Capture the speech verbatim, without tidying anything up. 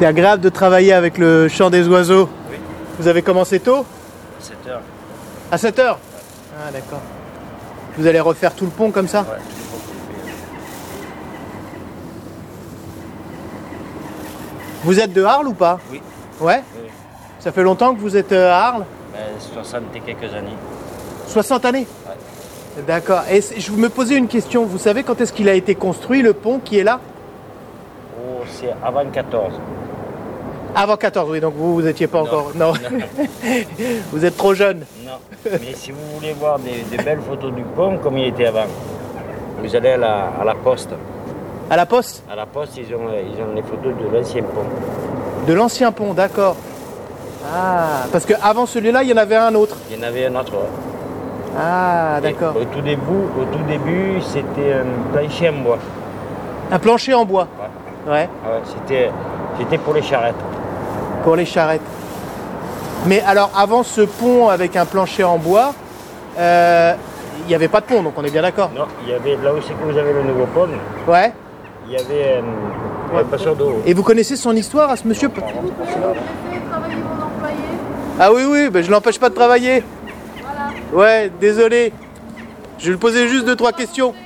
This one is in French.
C'est agréable de travailler avec le chant des oiseaux. Oui. Vous avez commencé tôt? sept heures. À sept heures? Ah d'accord. Vous allez refaire tout le pont comme ça? Ouais. Vous êtes de Arles ou pas? Oui. Ouais? Oui. Ça fait longtemps que vous êtes à Arles? Ben, soixante et quelques années. soixante années? Ouais. D'accord. Et je me posais une question. Vous savez quand est-ce qu'il a été construit, le pont qui est là? Oh, c'est avant quatorze. Avant quatorze, oui. Donc vous, vous étiez pas Non. encore... Non. Vous êtes trop jeune. Non. Mais si vous voulez voir des, des belles photos du pont, comme il était avant, vous allez à la, à la poste. À la poste? À la poste, ils ont, ils ont les photos de l'ancien pont. De l'ancien pont, d'accord. Ah, parce qu'avant celui-là, il y en avait un autre. Il y en avait un autre. Ouais. Ah, d'accord. Au tout début, au tout début, c'était un plancher en bois. Un plancher en bois. Ouais. Ouais. Ah ouais, c'était, c'était pour les charrettes. Pour les charrettes. Mais alors, avant ce pont avec un plancher en bois, euh, il n'y avait pas de pont, donc on est bien d'accord. Non, il y avait là aussi que vous avez le nouveau pont. Ouais. Il y avait euh, un passeur d'eau. Et vous connaissez son histoire à ce monsieur? Vous pouvez laisser travailler mon employé. Ah oui, oui, ben je l'empêche pas de travailler. Voilà. Ouais, désolé. Je lui posais juste deux, trois questions.